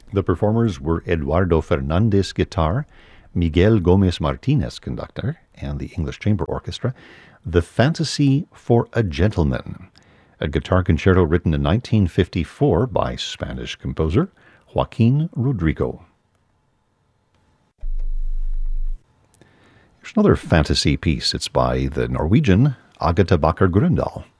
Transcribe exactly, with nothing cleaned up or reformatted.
The performers were Eduardo Fernandez guitar, Miguel Gomez Martinez conductor, and the English Chamber Orchestra. The Fantasy for a Gentleman, a guitar concerto written in nineteen fifty-four by Spanish composer Joaquin Rodrigo. Here's another fantasy piece. It's by the Norwegian Agatha Bakker Grøndal.